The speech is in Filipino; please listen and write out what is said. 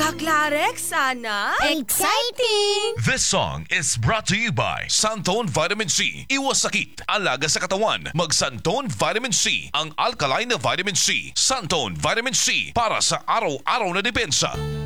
Kaklarek, sana? Exciting! This song is brought to you by Santone Vitamin C. Iwas sakit, alaga sa katawan. Mag Santone Vitamin C. Ang alkaline na vitamin C. Santone Vitamin C para sa araw-araw na depensa.